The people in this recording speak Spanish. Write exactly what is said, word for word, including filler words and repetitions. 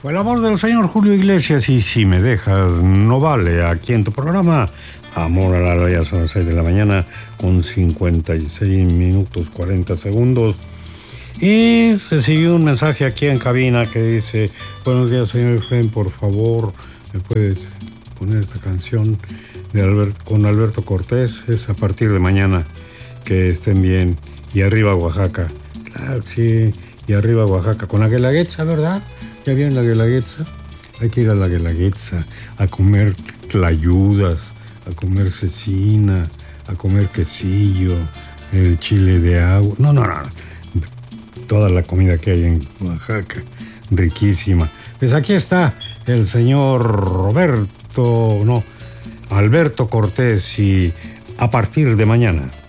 Fue la voz del señor Julio Iglesias y Si me dejas no vale, aquí en tu programa Amor a la Ley. Son las seis de la mañana con cincuenta y seis minutos cuarenta segundos. Y recibió un mensaje aquí en cabina que dice: buenos días, señor Efraín, por favor, ¿me puedes poner esta canción de Albert, con Alberto Cortés? Es a partir de mañana. Que estén bien. Y arriba Oaxaca. Claro, sí. Y arriba Oaxaca. Con la Guelaguetza, ¿verdad? ¿Ya vieron la Guelaguetza? Hay que ir a la Guelaguetza a comer tlayudas, a comer cecina, a comer quesillo, el chile de agua. No, no, no. Toda la comida que hay en Oaxaca. Riquísima. Pues aquí está el señor Roberto, no, Alberto Cortés, y a partir de mañana.